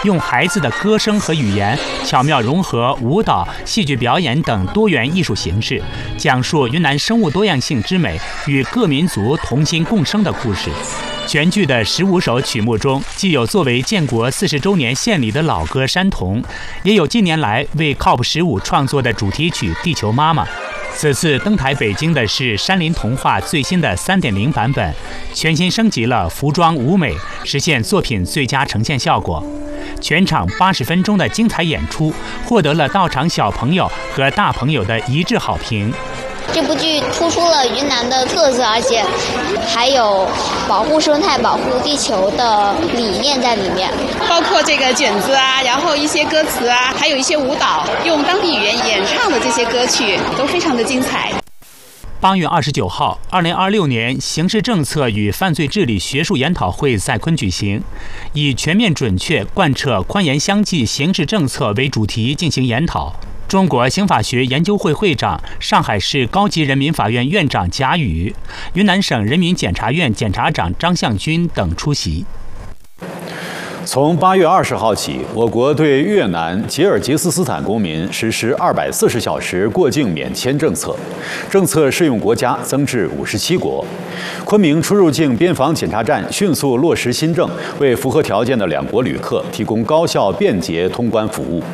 用孩子的歌声和语言巧妙融合舞蹈、戏剧表演等多元艺术形式，讲述云南生物多样性之美与各民族同心共生的故事。全剧的15首曲目中，既有作为建国40周年献礼的老歌《山童》，也有近年来为 COP15 创作的主题曲《地球妈妈》。此次登台北京的是山林童话最新的3.0版本，全新升级了服装舞美，实现作品最佳呈现效果。全场80分钟的精彩演出，获得了到场小朋友和大朋友的一致好评。 这部剧突出了云南的特色，而且还有保护生态、保护地球的理念在里面。 包括这个卷子啊，然后一些歌词啊，还有一些舞蹈，用当地语言演唱的这些歌曲都非常的精彩。 8月29号，2026年刑事政策与犯罪治理学术研讨会在昆举行，以全面准确贯彻宽严相济刑事政策为主题进行研讨。中国刑法学研究会会长、上海市高级人民法院院长贾宇、云南省人民检察院检察长张向军等出席。 从8月20号起，我国对越南、吉尔吉斯斯坦公民实施240小时过境免签政策，政策适用国家增至57国。昆明出入境边防检查站迅速落实新政，为符合条件的两国旅客提供高效便捷通关服务。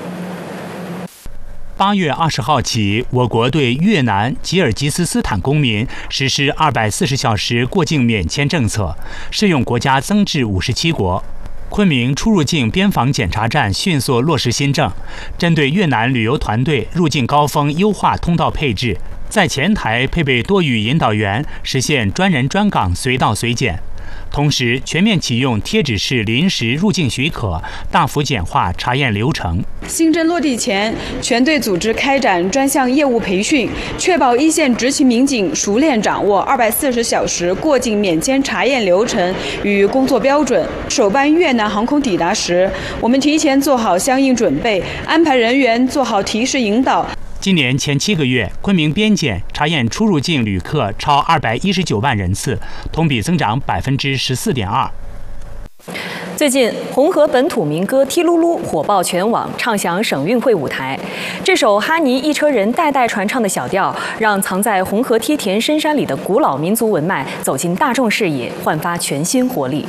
8月20号起，我国对越南、吉尔吉斯斯坦公民实施240小时过境免签政策，适用国家增至57国。昆明出入境边防检查站迅速落实新政，针对越南旅游团队入境高峰优化通道配置，在前台配备多语引导员，实现专人专岗、随到随检。同时，全面启用贴纸式临时入境许可，大幅简化查验流程。 新政落地前，全队组织开展专项业务培训，确保一线执勤民警熟练掌握240小时过境免签查验流程与工作标准。首班越南航空抵达时，我们提前做好相应准备，安排人员做好提示引导。 今年前7个月，昆明边检查验出入境旅客超219万人次，同比增长14.2%。 最近，红河本土民歌《踢噜噜》火爆全网，唱响省运会舞台。这首哈尼一车人代代传唱的小调，让藏在红河梯田深山里的古老民族文脉走进大众视野，焕发全新活力。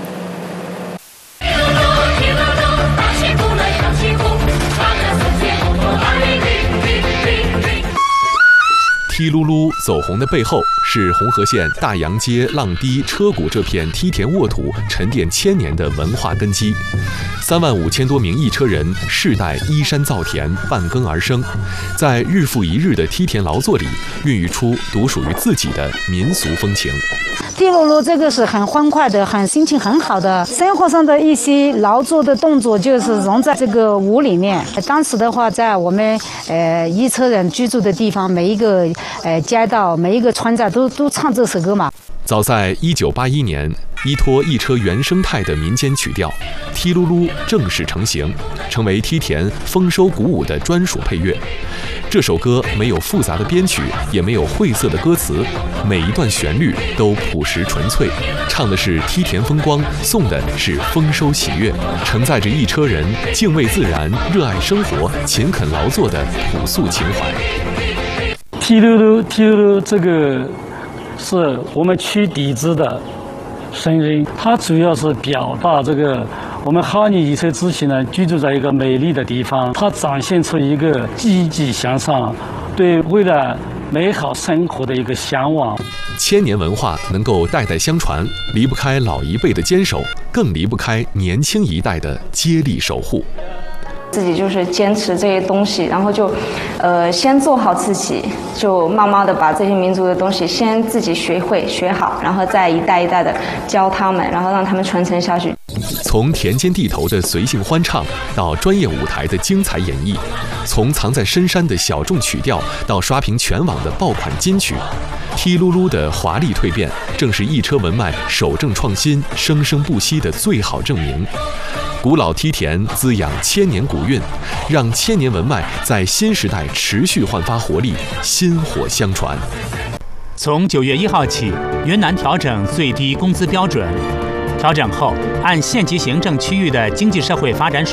踢噜噜走红的背后，是红河县大洋街、浪堤、车谷这片梯田沃土沉淀1000年的文化根基。35000多名一车人世代依山造田，伴耕而生，在日复一日的梯田劳作里，孕育出独属于自己的民俗风情。 踢噜噜这个是很欢快的，很心情很好的，生活上的一些劳作的动作就是融在这个舞里面。当时的话，在我们一车人居住的地方，每一个街道、每一个村寨都唱这首歌嘛。 早在1981年，依托一车原生态的民间曲调，踢噜噜正式成型，成为梯田丰收鼓舞的专属配乐。这首歌没有复杂的编曲，也没有晦涩的歌词，每一段旋律都朴实纯粹，唱的是梯田风光，送的是丰收喜悦，承载着一车人敬畏自然、热爱生活、勤恳劳作的朴素情怀。 踢噜噜，踢噜噜，这个是我们区底子的声音，它主要是表达这个我们哈尼一车支群呢居住在一个美丽的地方，它展现出一个积极向上，对未来美好生活的一个向往。 1000年文化能够代代相传，离不开老一辈的坚守，更离不开年轻一代的接力守护。 自己就是坚持这些东西，然后就先做好自己，就慢慢的把这些民族的东西先自己学会学好，然后再一代一代的教他们，然后让他们传承下去。 从田间地头的随性欢唱到专业舞台的精彩演绎，从藏在深山的小众曲调到刷屏全网的爆款金曲，踢噜噜的华丽蜕变正是一车文脉守正创新、生生不息的最好证明。古老梯田滋养1000年古韵，让1000年文脉在新时代持续焕发活力，薪火相传。 从9月1号起，云南调整最低工资标准。调整后，按县级行政区域的经济社会发展水